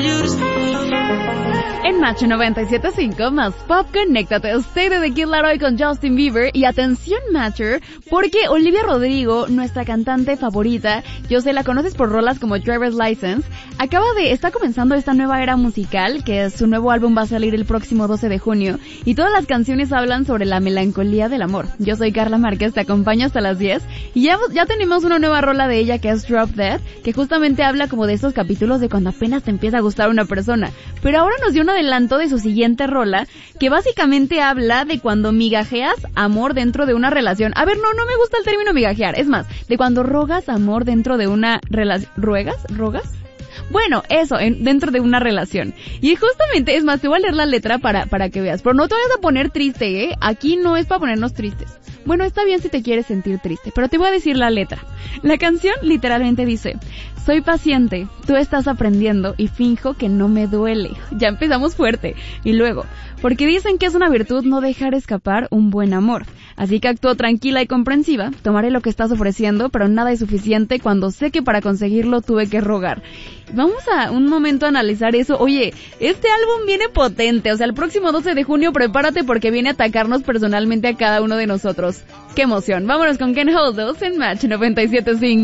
En Macho 97.5, más pop, conéctate. Stay de The Kid Laroi con Justin Bieber. Y atención, Matcher, porque Olivia Rodrigo, nuestra cantante favorita, yo sé, la conoces por rolas como Driver's License, está comenzando esta nueva era musical, que su nuevo álbum va a salir el próximo 12 de junio. Y todas las canciones hablan sobre la melancolía del amor. Yo soy Carla Márquez, te acompaño hasta las 10. Y ya tenemos una nueva rola de ella que es Drop Dead, que justamente habla como de esos capítulos de cuando apenas te empieza a gustar una persona. Pero ahora nos dio un adelanto de su siguiente rola, que básicamente habla de cuando migajeas amor dentro de una relación. A ver, no me gusta el término migajear, es más, de cuando rogas amor dentro de una relación. ¿Rogas? Bueno, eso, dentro de una relación. Y justamente, es más, te voy a leer la letra para que veas. Pero no te vayas a poner triste, ¿eh? Aquí no es para ponernos tristes. Bueno, está bien si te quieres sentir triste, pero te voy a decir la letra. La canción literalmente dice: soy paciente, tú estás aprendiendo y finjo que no me duele. Ya empezamos fuerte. Y luego, porque dicen que es una virtud no dejar escapar un buen amor. Así que actúo tranquila y comprensiva, tomaré lo que estás ofreciendo, pero nada es suficiente cuando sé que para conseguirlo tuve que rogar. Vamos a un momento a analizar eso. Oye, este álbum viene potente, o sea, el próximo 12 de junio prepárate porque viene a atacarnos personalmente a cada uno de nosotros. ¡Qué emoción! Vámonos con Ken Holdos en Match 97.5.